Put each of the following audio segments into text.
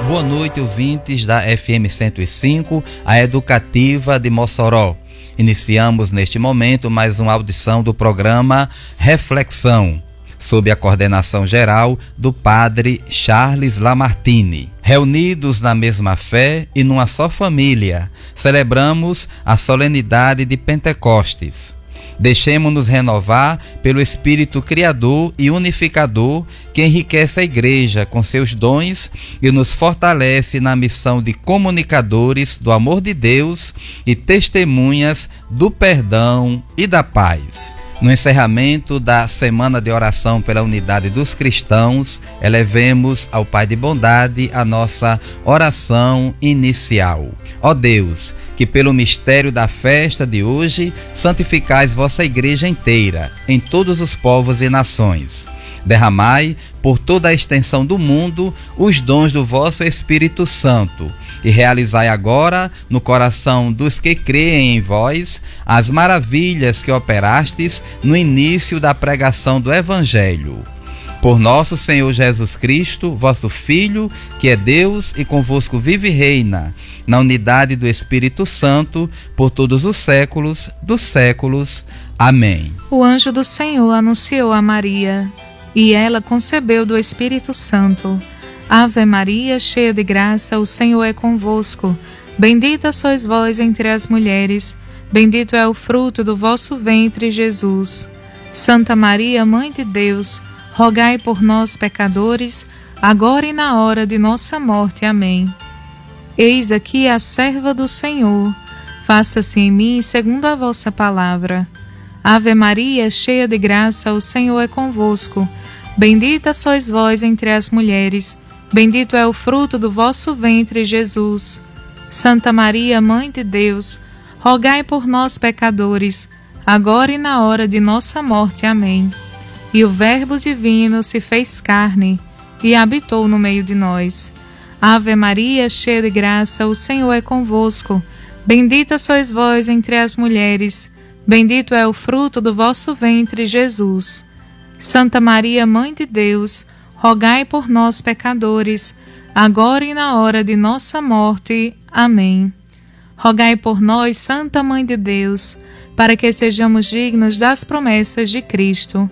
Boa noite, ouvintes da FM 105, a educativa de Mossoró. Iniciamos neste momento mais uma audição do programa Reflexão, sob a coordenação geral do padre Charles Lamartine. Reunidos na mesma fé e numa só família, celebramos a solenidade de Pentecostes. Deixemo-nos renovar pelo Espírito Criador e Unificador que enriquece a Igreja com seus dons e nos fortalece na missão de comunicadores do amor de Deus e testemunhas do perdão e da paz. No encerramento da Semana de Oração pela Unidade dos Cristãos, elevemos ao Pai de Bondade a nossa oração inicial. Ó Deus, que pelo mistério da festa de hoje santificais vossa Igreja inteira, em todos os povos e nações. Derramai por toda a extensão do mundo os dons do vosso Espírito Santo e realizai agora no coração dos que creem em vós as maravilhas que operastes no início da pregação do Evangelho. Por nosso Senhor Jesus Cristo, vosso Filho, que é Deus e convosco vive e reina, na unidade do Espírito Santo, por todos os séculos dos séculos. Amém. O anjo do Senhor anunciou a Maria, e ela concebeu do Espírito Santo. Ave Maria, cheia de graça, o Senhor é convosco. Bendita sois vós entre as mulheres, bendito é o fruto do vosso ventre, Jesus. Santa Maria, Mãe de Deus, rogai por nós, pecadores, agora e na hora de nossa morte. Amém. Eis aqui a serva do Senhor, faça-se em mim segundo a vossa palavra. Ave Maria, cheia de graça, o Senhor é convosco. Bendita sois vós entre as mulheres, bendito é o fruto do vosso ventre, Jesus. Santa Maria, Mãe de Deus, rogai por nós, pecadores, agora e na hora de nossa morte. Amém. E o Verbo divino se fez carne e habitou no meio de nós. Ave Maria, cheia de graça, o Senhor é convosco. Bendita sois vós entre as mulheres, bendito é o fruto do vosso ventre, Jesus. Santa Maria, Mãe de Deus, rogai por nós, pecadores, agora e na hora de nossa morte. Amém. Rogai por nós, Santa Mãe de Deus, para que sejamos dignos das promessas de Cristo.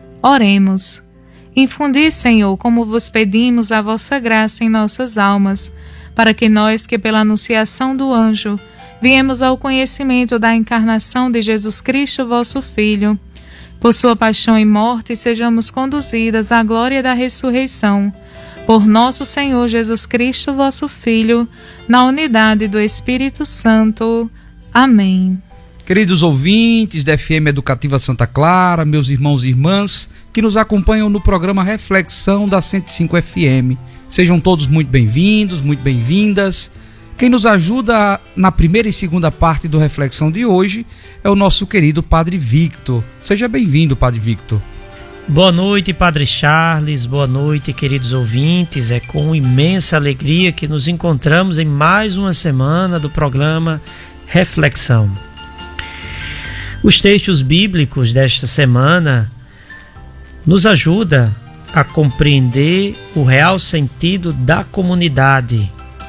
Oremos. Infundi, Senhor, como vos pedimos, a vossa graça em nossas almas, para que nós, que pela anunciação do anjo, viemos ao conhecimento da encarnação de Jesus Cristo, vosso Filho, por sua paixão e morte, sejamos conduzidas à glória da ressurreição. Por nosso Senhor Jesus Cristo, vosso Filho, na unidade do Espírito Santo. Amém. Queridos ouvintes da FM Educativa Santa Clara, meus irmãos e irmãs que nos acompanham no programa Reflexão da 105 FM, sejam todos muito bem-vindos, muito bem-vindas. Quem nos ajuda na primeira e segunda parte do Reflexão de hoje é o nosso querido Padre Victor. Seja bem-vindo, Padre Victor. Boa noite, Padre Charles. Boa noite, queridos ouvintes. É com imensa alegria que nos encontramos em mais uma semana do programa Reflexão. Os textos bíblicos desta semana nos ajudam a compreender o real sentido da comunidade.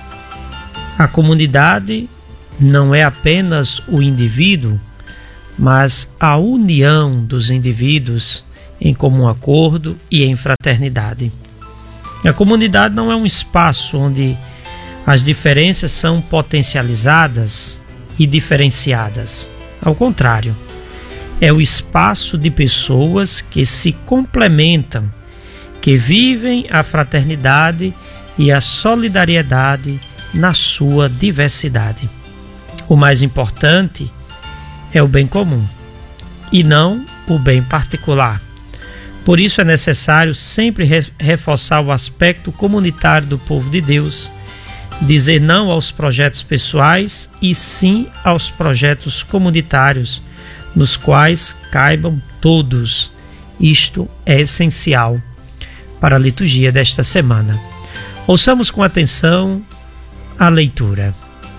A comunidade não é apenas o indivíduo, mas a união dos indivíduos em comum acordo e em fraternidade. A comunidade não é um espaço onde as diferenças são potencializadas e diferenciadas. Ao contrário, é o espaço de pessoas que se complementam, que vivem a fraternidade e a solidariedade na sua diversidade. O mais importante é o bem comum e não o bem particular. Por isso é necessário sempre reforçar o aspecto comunitário do povo de Deus, dizer não aos projetos pessoais e sim aos projetos comunitários, nos quais caibam todos. Isto é essencial para a liturgia desta semana. Ouçamos com atenção a leitura.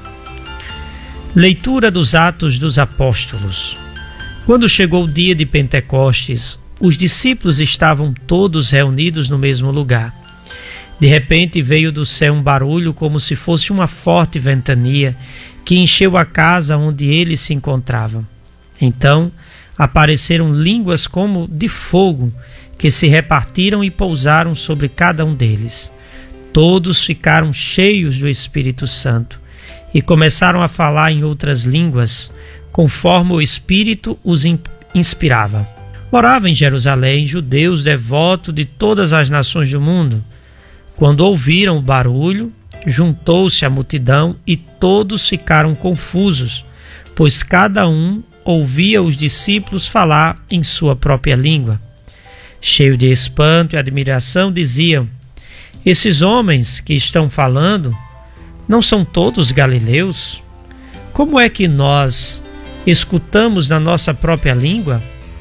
Leitura dos Atos dos Apóstolos. Quando chegou o dia de Pentecostes, os discípulos estavam todos reunidos no mesmo lugar. De repente veio do céu um barulho como se fosse uma forte ventania que encheu a casa onde eles se encontravam. Então apareceram línguas como de fogo que se repartiram e pousaram sobre cada um deles. Todos ficaram cheios do Espírito Santo e começaram a falar em outras línguas, conforme o Espírito os inspirava. Moravam em Jerusalém judeus devotos de todas as nações do mundo. Quando ouviram o barulho, juntou-se a multidão e todos ficaram confusos, pois cada um ouvia os discípulos falar em sua própria língua. Cheio de espanto e admiração, diziam: esses homens que estão falando não são todos galileus? Como é que nós escutamos na nossa própria língua?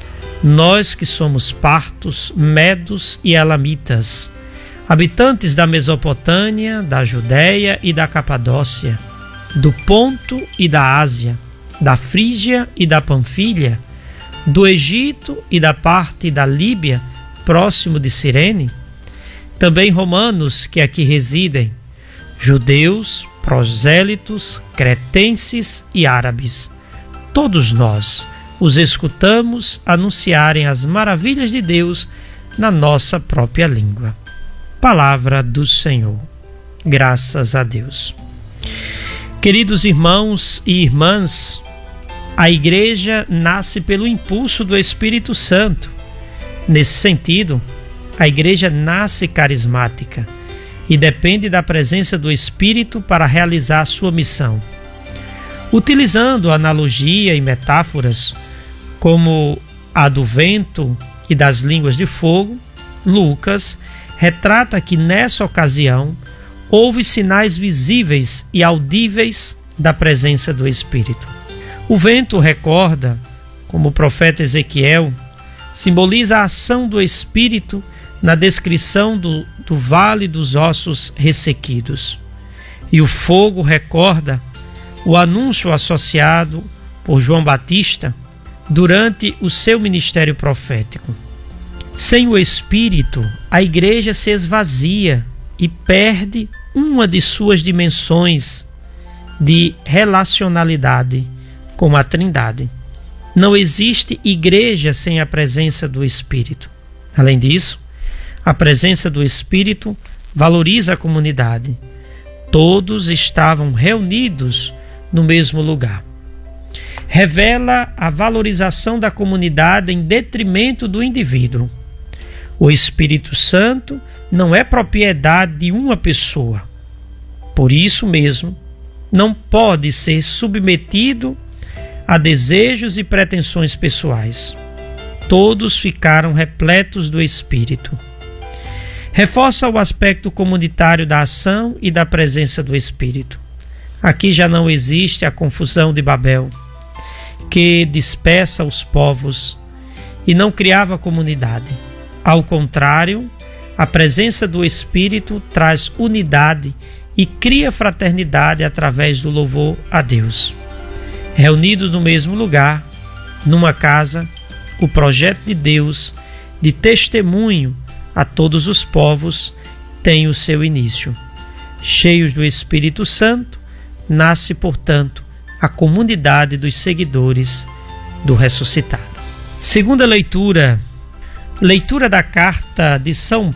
Nós que somos partos, medos e elamitas, habitantes da Mesopotâmia, da Judéia e da Capadócia, do Ponto e da Ásia, da Frígia e da Panfilha, do Egito e da parte da Líbia, próximo de Cirene, também romanos que aqui residem, judeus, prosélitos, cretenses e árabes. Todos nós os escutamos anunciarem as maravilhas de Deus na nossa própria língua. Palavra do Senhor. Graças a Deus. Queridos irmãos e irmãs, a igreja nasce pelo impulso do Espírito Santo. Nesse sentido, a igreja nasce carismática e depende da presença do Espírito para realizar a sua missão. Utilizando analogia e metáforas, como a do vento e das línguas de fogo, Lucas retrata que nessa ocasião houve sinais visíveis e audíveis da presença do Espírito. O vento recorda, como o profeta Ezequiel, simboliza a ação do Espírito na descrição do vale dos ossos ressequidos. E o fogo recorda o anúncio associado por João Batista durante o seu ministério profético. Sem o Espírito, a igreja se esvazia e perde uma de suas dimensões de relacionalidade com a Trindade. Não existe igreja sem a presença do Espírito. Além disso, a presença do Espírito valoriza a comunidade. Todos estavam reunidos no mesmo lugar. Revela a valorização da comunidade em detrimento do indivíduo. O Espírito Santo não é propriedade de uma pessoa. Por isso mesmo, não pode ser submetido a desejos e pretensões pessoais. Todos ficaram repletos do Espírito. Reforça o aspecto comunitário da ação e da presença do Espírito. Aqui já não existe a confusão de Babel, que dispersa os povos e não criava comunidade. Ao contrário, a presença do Espírito traz unidade e cria fraternidade através do louvor a Deus. Reunidos no mesmo lugar, numa casa, o projeto de Deus de testemunho a todos os povos tem o seu início. Cheios do Espírito Santo, nasce, portanto, a comunidade dos seguidores do ressuscitado. Segunda leitura da carta de São